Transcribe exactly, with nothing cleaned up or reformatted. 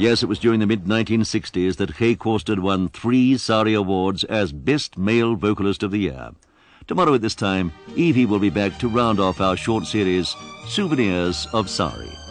Yes, it was during the mid nineteen sixties that Gey Corsten won three SARI awards as Best Male Vocalist of the Year. Tomorrow at this time, Evie will be back to round off our short series, Souvenirs of SARI.